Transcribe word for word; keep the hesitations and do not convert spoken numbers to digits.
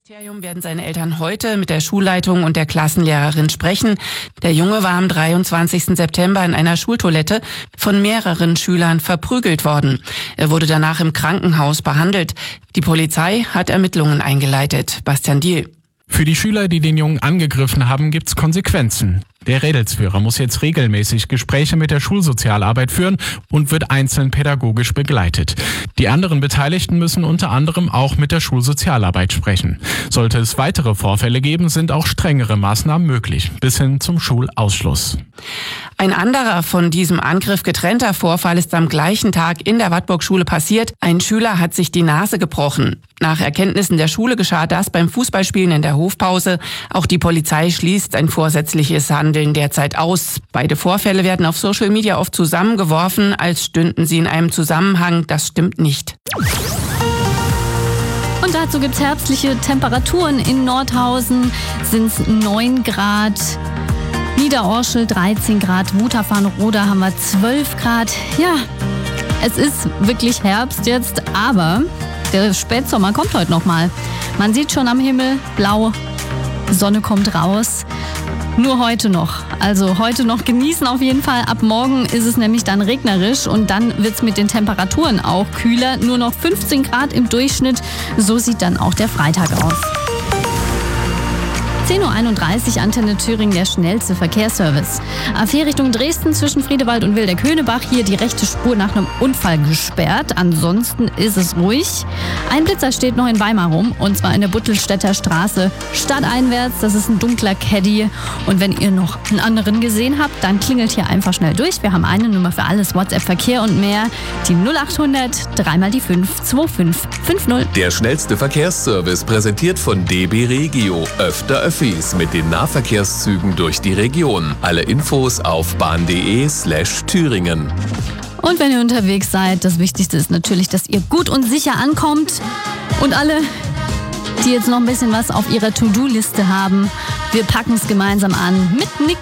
Ministerium werden seine Eltern heute mit der Schulleitung und der Klassenlehrerin sprechen. Der Junge war am dreiundzwanzigsten September in einer Schultoilette von mehreren Schülern verprügelt worden. Er wurde danach im Krankenhaus behandelt. Die Polizei hat Ermittlungen eingeleitet. Bastian Diel. Für die Schüler, die den Jungen angegriffen haben, gibt's Konsequenzen. Der Rädelsführer muss jetzt regelmäßig Gespräche mit der Schulsozialarbeit führen und wird einzeln pädagogisch begleitet. Die anderen Beteiligten müssen unter anderem auch mit der Schulsozialarbeit sprechen. Sollte es weitere Vorfälle geben, sind auch strengere Maßnahmen möglich, bis hin zum Schulausschluss. Ein anderer von diesem Angriff getrennter Vorfall ist am gleichen Tag in der Wartburg-Schule passiert. Ein Schüler hat sich die Nase gebrochen. Nach Erkenntnissen der Schule geschah das beim Fußballspielen in der Hofpause. Auch die Polizei schließt ein vorsätzliches Handeln derzeit aus. Beide Vorfälle werden auf Social Media oft zusammengeworfen, als stünden sie in einem Zusammenhang. Das stimmt nicht. Und dazu gibt's herbstliche Temperaturen. In Nordhausen sind's neun Grad. Niederorschel dreizehn Grad, Wutachfarnroda haben wir zwölf Grad. Ja, es ist wirklich Herbst jetzt, aber der Spätsommer kommt heute noch mal. Man sieht schon am Himmel blau, Sonne kommt raus. Nur heute noch. Also heute noch genießen auf jeden Fall. Ab morgen ist es nämlich dann regnerisch und dann wird's mit den Temperaturen auch kühler. Nur noch fünfzehn Grad im Durchschnitt. So sieht dann auch der Freitag aus. zehn Uhr einunddreißig, Antenne Thüringen, der schnellste Verkehrsservice. A vier Richtung Dresden zwischen Friedewald und Wildeck-Höhnebach. Hier die rechte Spur nach einem Unfall gesperrt. Ansonsten ist es ruhig. Ein Blitzer steht noch in Weimar rum, und zwar in der Buttelstädter Straße stadteinwärts. Das ist ein dunkler Caddy. Und wenn ihr noch einen anderen gesehen habt, dann klingelt hier einfach schnell durch. Wir haben eine Nummer für alles, WhatsApp, Verkehr und mehr. Die null achthundert, dreimal die fünf, zwei fünf fünf null. Der schnellste Verkehrsservice präsentiert von D B Regio. Öfter Öffis mit den Nahverkehrszügen durch die Region. Alle Infos auf bahn.de slash Thüringen. Und wenn ihr unterwegs seid, das Wichtigste ist natürlich, dass ihr gut und sicher ankommt. Und alle, die jetzt noch ein bisschen was auf ihrer To-Do-Liste haben, wir packen es gemeinsam an mit Nick